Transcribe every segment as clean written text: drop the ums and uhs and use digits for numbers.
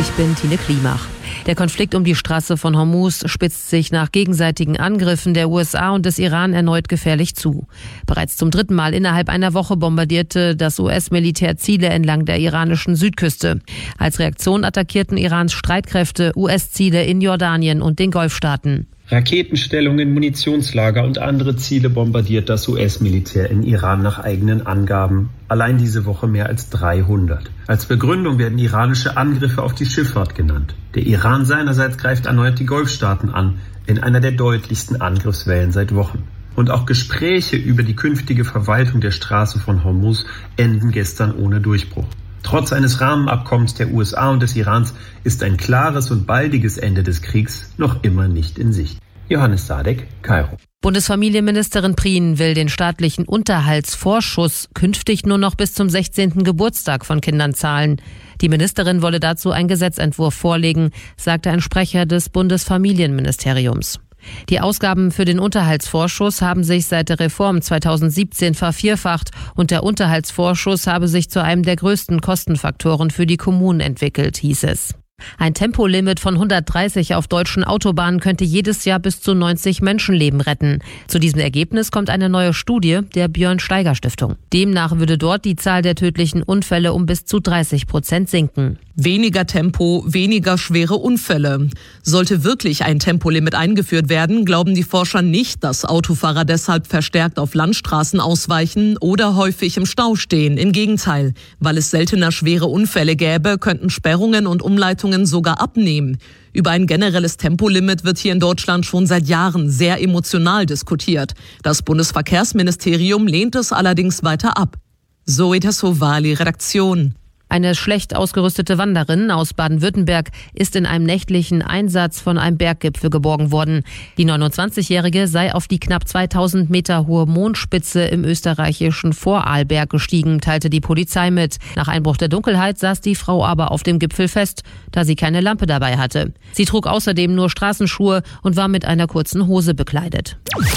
Ich bin Tine Klimach. Der Konflikt um die Straße von Hormuz spitzt sich nach gegenseitigen Angriffen der USA und des Iran erneut gefährlich zu. Bereits zum 3. Mal innerhalb einer Woche bombardierte das US-Militär Ziele entlang der iranischen Südküste. Als Reaktion attackierten Irans Streitkräfte US-Ziele in Jordanien und den Golfstaaten. Raketenstellungen, Munitionslager und andere Ziele bombardiert das US-Militär in Iran nach eigenen Angaben. Allein diese Woche mehr als 300. Als Begründung werden iranische Angriffe auf die Schifffahrt genannt. Der Iran seinerseits greift erneut die Golfstaaten an, in einer der deutlichsten Angriffswellen seit Wochen. Und auch Gespräche über die künftige Verwaltung der Straße von Hormuz enden gestern ohne Durchbruch. Trotz eines Rahmenabkommens der USA und des Irans ist ein klares und baldiges Ende des Kriegs noch immer nicht in Sicht. Johannes Sadek, Kairo. Bundesfamilienministerin Prien will den staatlichen Unterhaltsvorschuss künftig nur noch bis zum 16. Geburtstag von Kindern zahlen. Die Ministerin wolle dazu einen Gesetzentwurf vorlegen, sagte ein Sprecher des Bundesfamilienministeriums. Die Ausgaben für den Unterhaltsvorschuss haben sich seit der Reform 2017 vervierfacht und der Unterhaltsvorschuss habe sich zu einem der größten Kostenfaktoren für die Kommunen entwickelt, hieß es. Ein Tempolimit von 130 auf deutschen Autobahnen könnte jedes Jahr bis zu 90 Menschenleben retten. Zu diesem Ergebnis kommt eine neue Studie der Björn-Steiger-Stiftung. Demnach würde dort die Zahl der tödlichen Unfälle um bis zu 30% sinken. Weniger Tempo, weniger schwere Unfälle. Sollte wirklich ein Tempolimit eingeführt werden, glauben die Forscher nicht, dass Autofahrer deshalb verstärkt auf Landstraßen ausweichen oder häufig im Stau stehen. Im Gegenteil, weil es seltener schwere Unfälle gäbe, könnten Sperrungen und Umleitungen sogar abnehmen. Über ein generelles Tempolimit wird hier in Deutschland schon seit Jahren sehr emotional diskutiert. Das Bundesverkehrsministerium lehnt es allerdings weiter ab. Zoe Tassovali, Redaktion. Eine schlecht ausgerüstete Wanderin aus Baden-Württemberg ist in einem nächtlichen Einsatz von einem Berggipfel geborgen worden. Die 29-Jährige sei auf die knapp 2000 Meter hohe Mondspitze im österreichischen Vorarlberg gestiegen, teilte die Polizei mit. Nach Einbruch der Dunkelheit saß die Frau aber auf dem Gipfel fest, da sie keine Lampe dabei hatte. Sie trug außerdem nur Straßenschuhe und war mit einer kurzen Hose bekleidet.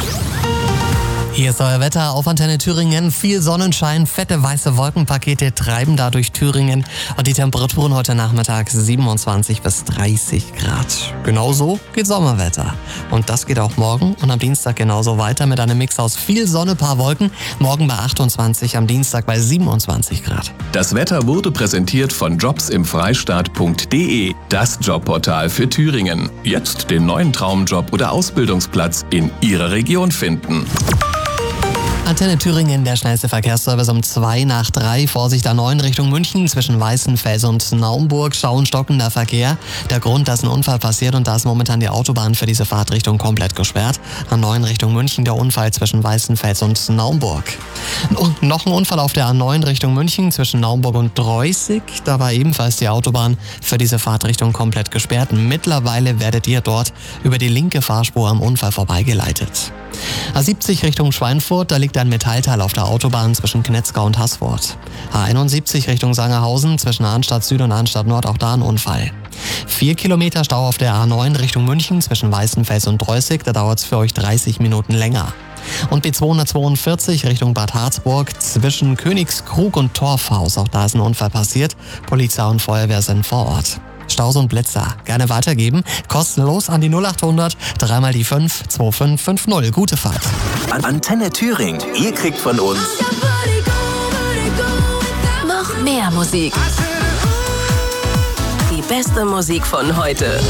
Hier ist euer Wetter auf Antenne Thüringen. Viel Sonnenschein, fette weiße Wolkenpakete treiben da durch Thüringen und die Temperaturen heute Nachmittag 27 bis 30 Grad. Genauso geht Sommerwetter. Und das geht auch morgen und am Dienstag genauso weiter mit einem Mix aus viel Sonne, paar Wolken. Morgen bei 28, am Dienstag bei 27 Grad. Das Wetter wurde präsentiert von jobsimfreistaat.de, das Jobportal für Thüringen. Jetzt den neuen Traumjob oder Ausbildungsplatz in Ihrer Region finden. Antenne Thüringen, der schnellste Verkehrsservice um 2 nach 3. Vorsicht A9 Richtung München zwischen Weißenfels und Naumburg. Schauen stockender Verkehr. Der Grund, dass ein Unfall passiert und da ist momentan die Autobahn für diese Fahrtrichtung komplett gesperrt. A9 Richtung München, der Unfall zwischen Weißenfels und Naumburg. Und noch ein Unfall auf der A9 Richtung München zwischen Naumburg und Dreußig. Da war ebenfalls die Autobahn für diese Fahrtrichtung komplett gesperrt. Mittlerweile werdet ihr dort über die linke Fahrspur am Unfall vorbeigeleitet. A70 Richtung Schweinfurt, da liegt ein Metallteil auf der Autobahn zwischen Knetzgau und Haßfurt. A71 Richtung Sangerhausen zwischen Arnstadt Süd und Arnstadt Nord, auch da ein Unfall. 4 Kilometer Stau auf der A9 Richtung München zwischen Weißenfels und Dreußig, da dauert es für euch 30 Minuten länger. Und B242 Richtung Bad Harzburg zwischen Königskrug und Torfhaus, auch da ist ein Unfall passiert. Polizei und Feuerwehr sind vor Ort. Staus und Blitzer gerne weitergeben. Kostenlos an die 0800 3 mal die 5 2550. Gute Fahrt. Antenne Thüringen. Ihr kriegt von uns noch mehr Musik. Die beste Musik von heute.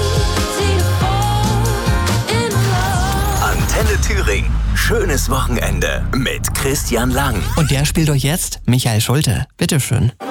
Antenne Thüringen. Schönes Wochenende mit Christian Lang. Und der spielt euch jetzt Michael Schulte. Bitteschön.